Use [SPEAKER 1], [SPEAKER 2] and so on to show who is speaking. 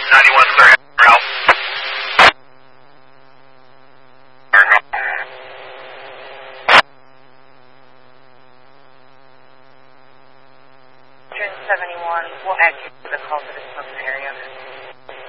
[SPEAKER 1] 91 clear route.
[SPEAKER 2] Engine 71 will add you to the call to the smoking area.